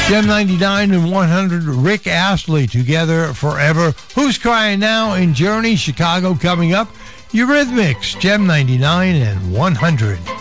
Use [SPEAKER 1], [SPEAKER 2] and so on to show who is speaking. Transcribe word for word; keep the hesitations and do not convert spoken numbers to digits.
[SPEAKER 1] Gem ninety-nine and one hundred, Rick Astley, Together Forever. Who's Crying Now in Journey, Chicago coming up. Eurythmics, Gem ninety-nine and one hundred.